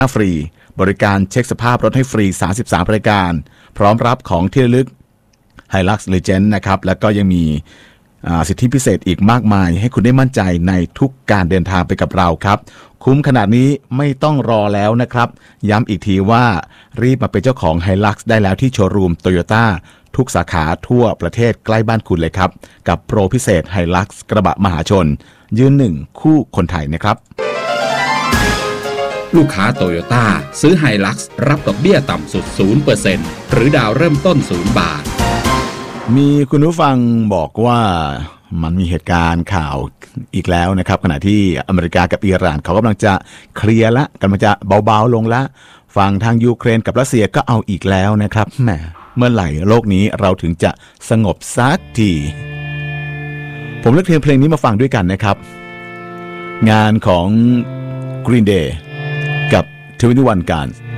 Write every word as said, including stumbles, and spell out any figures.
ฟรีบริการเช็คสภาพรถให้ฟรีสามสิบสามรายการพร้อมรับของที่ระลึก Hilux Legend นะครับแล้วก็ยังมีสิทธิพิเศษอีกมากมายให้คุณได้มั่นใจในทุกการเดินทางไปกับเราครับคุ้มขนาดนี้ไม่ต้องรอแล้วนะครับย้ำอีกทีว่ารีบมาเป็นเจ้าของ Hilux ได้แล้วที่โชว์รูม Toyota ทุกสาขาทั่วประเทศใกล้บ้านคุณเลยครับกับโปรพิเศษ Hilux กระบะมหาชนยืนหนึ่งคู่คนไทยนะครับลูกค้าโตโยต้าซื้อ Hilux รับดอกเบี้ยต่ำสุด ศูนย์เปอร์เซ็นต์ หรือดาวเริ่มต้นศูนย์บาทมีคุณผู้ฟังบอกว่ามันมีเหตุการณ์ข่าวอีกแล้วนะครับขณะที่อเมริกากับอิหร่านเขากำลังจะเคลียร์ละกำลังจะเบาๆลงละฝั่งทางยูเครนกับรัสเซียก็เอาอีกแล้วนะครับแหมเมื่อไหร่โลกนี้เราถึงจะสงบสักทีผมเลือกเพลงนี้มาฟังด้วยกันนะครับงานของ Green Day กับทเวนตี้วัน Guns